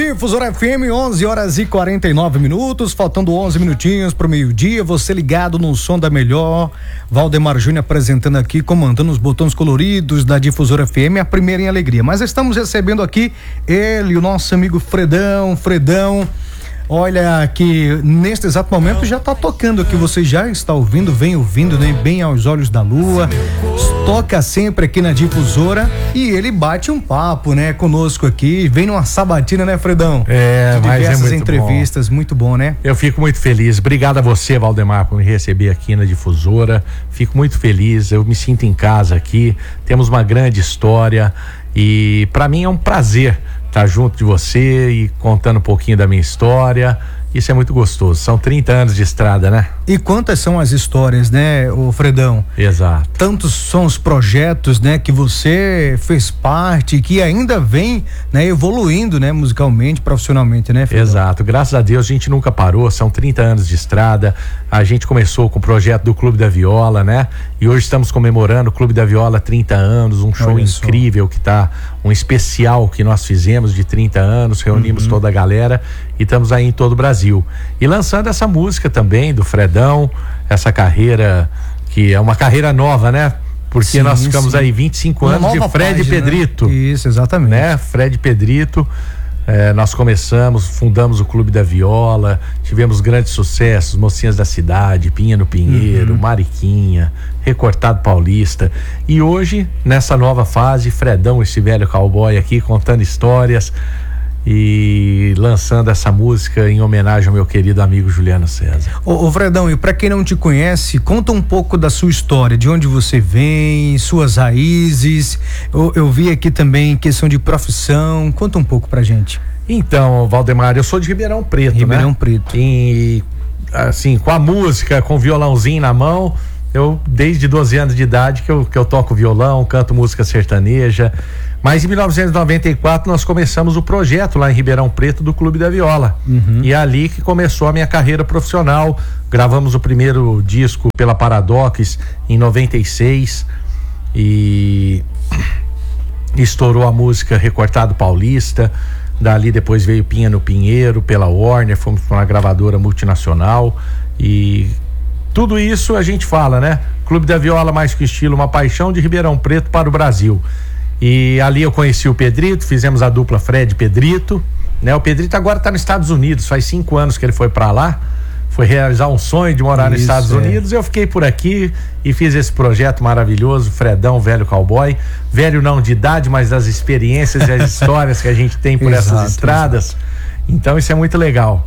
Difusora FM, 11h49, faltando 11 minutinhos pro meio-dia, você ligado no som da melhor, Valdemar Júnior apresentando aqui, comandando os botões coloridos da Difusora FM, a primeira em alegria, mas estamos recebendo aqui ele, o nosso amigo Fredão, olha que neste exato momento já está tocando aqui, você já está ouvindo, vem ouvindo, né? Bem aos olhos da lua, toca sempre aqui na Difusora e ele bate um papo, né? Conosco aqui, vem numa sabatina, né, Fredão? Mas é muito entrevistas, bom. Muito bom, né? Eu fico muito feliz, obrigado a você, Valdemar, por me receber aqui na Difusora, fico muito feliz, eu me sinto em casa aqui, temos uma grande história e para mim é um prazer estar junto de você e contando um pouquinho da minha história. Isso é muito gostoso. São 30 anos de estrada, né? E quantas são as histórias, né, o Fredão? Exato. Tantos são os projetos, né, que você fez parte e que ainda vem, né, evoluindo, né, musicalmente, profissionalmente, né, Fredão? Exato. Graças a Deus a gente nunca parou. São 30 anos de estrada. A gente começou com o projeto do Clube da Viola, né? E hoje estamos comemorando o Clube da Viola 30 anos, um show incrível que tá, um especial que nós fizemos de 30 anos, reunimos toda a galera e estamos aí em todo o Brasil. E lançando essa música também do Fredão, essa carreira que é uma carreira nova, né? Porque nós ficamos aí 25 anos de Fred Pedrito. Né? Isso, exatamente. Né? Fred Pedrito. Nós começamos, fundamos o Clube da Viola, tivemos grandes sucessos, Mocinhas da Cidade, Pinha no Pinheiro, Mariquinha, Recortado Paulista. E hoje, nessa nova fase, Fredão, esse velho cowboy aqui, contando histórias e lançando essa música em homenagem ao meu querido amigo Juliano César. Ô Fredão, e pra quem não te conhece, conta um pouco da sua história, de onde você vem, suas raízes. Eu vi aqui também questão de profissão, conta um pouco pra gente. Então, Valdemar, eu sou de Ribeirão Preto, Ribeirão Preto. E assim, com a música, com o violãozinho na mão, eu desde 12 anos de idade que eu toco violão, canto música sertaneja. Mas em 1994 nós começamos o projeto lá em Ribeirão Preto do Clube da Viola. E é ali que começou a minha carreira profissional. Gravamos o primeiro disco pela Paradox em 96 e estourou a música Recortado Paulista. Dali depois veio Pinha no Pinheiro pela Warner, fomos para uma gravadora multinacional e tudo isso a gente fala, né? Clube da Viola mais que estilo, uma paixão de Ribeirão Preto para o Brasil. E ali eu conheci o Pedrito, fizemos a dupla Fred Pedrito, né? O Pedrito agora está nos Estados Unidos, faz 5 anos que ele foi para lá, foi realizar um sonho de morar nos Estados Unidos. Eu fiquei por aqui e fiz esse projeto maravilhoso, Fredão, velho cowboy, velho não de idade, mas das experiências e as histórias que a gente tem por essas estradas. Então isso é muito legal.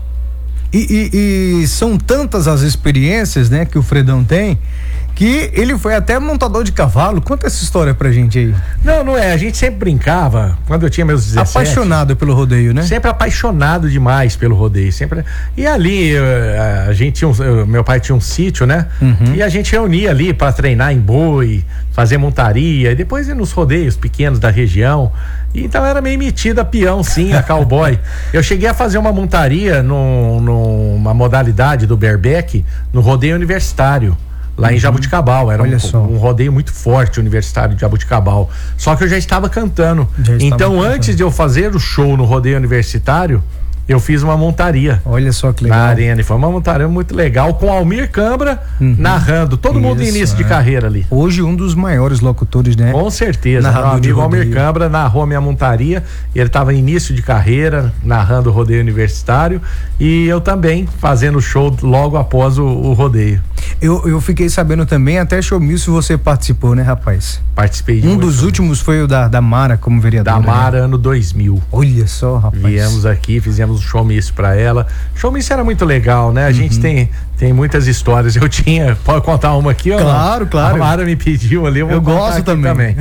E são tantas as experiências, né, que o Fredão tem, que ele foi até montador de cavalo. Conta essa história pra gente aí. Não é, a gente sempre brincava, quando eu tinha meus 17. Apaixonado pelo rodeio, né? Sempre apaixonado demais pelo rodeio, sempre. E ali, a gente tinha meu pai tinha um sítio, né? E a gente reunia ali pra treinar em boi, fazer montaria, e depois ir nos rodeios pequenos da região. E então era meio metido a peão, sim, a cowboy. Eu cheguei a fazer uma montaria numa modalidade do bareback no rodeio universitário, lá em Jabuticabal. Era um rodeio muito forte universitário de Jabuticabal. Só que eu já estava cantando. Então, antes de eu fazer o show no rodeio universitário, eu fiz uma montaria. Olha só que legal. Na arena. E foi uma montaria muito legal, com Almir Câmara narrando. Todo mundo em início de carreira ali. Hoje um dos maiores locutores, né? Com certeza. Meu amigo Almir Câmara narrou a minha montaria. Ele estava em início de carreira, narrando o rodeio universitário. E eu também fazendo show logo após o rodeio. Eu fiquei sabendo também, até showmício você participou, né, rapaz? Participei de um dos últimos foi o da Mara como vereadora. Da Mara, né? Ano 2000. Olha só, rapaz. Viemos aqui, fizemos um showmício pra ela. Showmício era muito legal, né? A gente tem muitas histórias. Eu tinha, pode contar uma aqui? Claro, claro. A Mara me pediu ali, eu gosto também.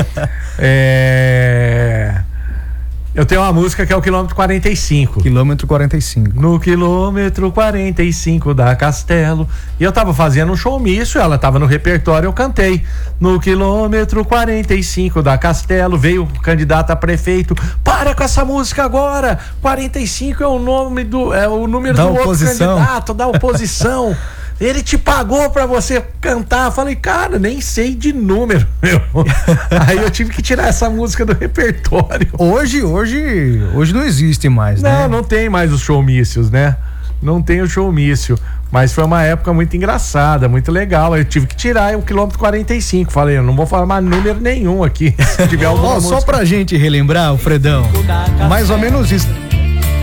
Eu tenho uma música que é o quilômetro 45. Quilômetro 45. No quilômetro 45 da Castelo. E eu tava fazendo um showmício, ela tava no repertório, eu cantei. No quilômetro 45 da Castelo, veio o candidato a prefeito. Para com essa música agora! 45 é o nome o número do outro candidato, da oposição. Ele te pagou pra você cantar. Eu falei, cara, nem sei de número, meu. Aí eu tive que tirar essa música do repertório. Hoje não existe mais, né? Não tem mais os showmícios, né? Não tem o showmício. Mas foi uma época muito engraçada, muito legal. Eu tive que tirar o quilômetro 45. Falei, eu não vou falar mais número nenhum aqui. Se tiver alguma só pra gente relembrar, o Fredão, mais ou menos isso.